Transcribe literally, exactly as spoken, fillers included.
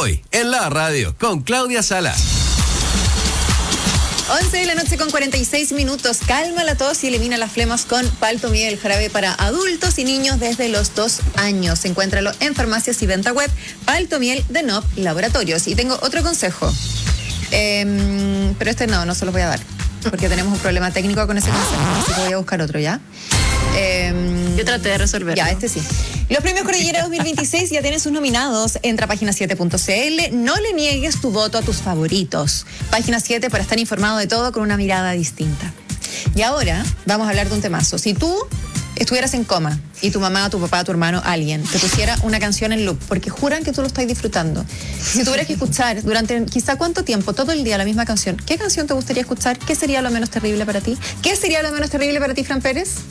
Hoy, en la radio, con Claudia Salas. once de la noche con cuarenta y seis minutos. Calma la tos y elimina las flemas con Palto Miel, jarabe para adultos y niños desde los dos años. Encuéntralo en farmacias y venta web. Palto Miel de N O P Laboratorios. Y tengo otro consejo. Eh, pero este no, no se los voy a dar. Porque tenemos un problema técnico con ese consejo. Así que voy a buscar otro, ¿ya? Eh, Yo traté de resolverlo. Ya, este sí. Los premios Cordillera dos mil veintiséis ya tienen sus nominados. Entra a página siete punto c l. No le niegues tu voto a tus favoritos. Página siete para estar informado de todo con una mirada distinta. Y ahora vamos a hablar de un temazo. Si tú estuvieras en coma y tu mamá, tu papá, tu hermano, alguien te pusiera una canción en loop porque juran que tú lo estás disfrutando, si tuvieras que escuchar durante quizá cuánto tiempo, todo el día la misma canción, ¿qué canción te gustaría escuchar? ¿Qué sería lo menos terrible para ti? ¿Qué sería lo menos terrible para ti, Fran Pérez?